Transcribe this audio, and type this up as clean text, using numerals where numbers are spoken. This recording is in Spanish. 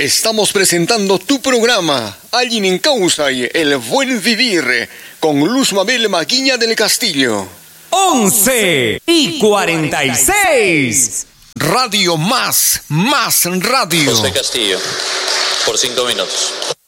Estamos presentando tu programa, Alguien en Causa y El Buen Vivir, con Luz Mabel Maguiña del Castillo. 11:46. Radio más radio. José Castillo, por 5 minutos.